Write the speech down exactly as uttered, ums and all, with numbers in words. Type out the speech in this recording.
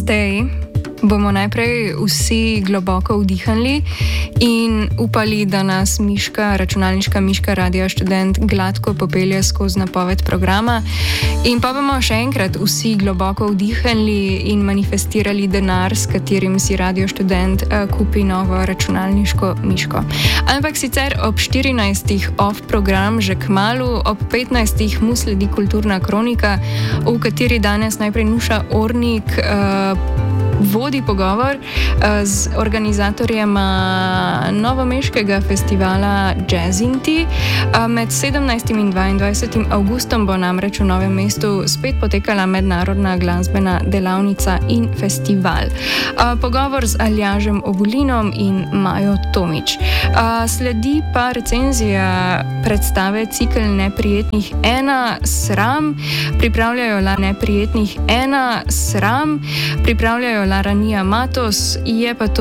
Zdaj bomo najprej vsi globoko vdihnili in upali, da nas miška, računalniška miška Radio Študent gladko popelje skozi napoved programa. In pa bomo še enkrat vsi globoko vdihnili in manifestirali denar, s katerim si Radio Študent uh, kupi novo računalniško miško. Ampak sicer ob štirinajstih off program, že kmalu, ob petnajstih mu sledi Kulturna kronika, v kateri danes najprej Nuša Ornik uh, vodi pogovor uh, z organizatorjema novomeškega festivala Jazzinti. Uh, med sedemnajstim in dvaindvajsetim avgustom bo namreč v Novem mestu spet potekala mednarodna glasbena delavnica in festival. Uh, pogovor z Aljažem Ogulinom in Majo Tomič. Uh, sledi pa recenzija predstave Cikel neprijetnih ena sram. Pripravljajo la neprijetnih ena sram. Pripravljajo Lara Nija Matos, je pa to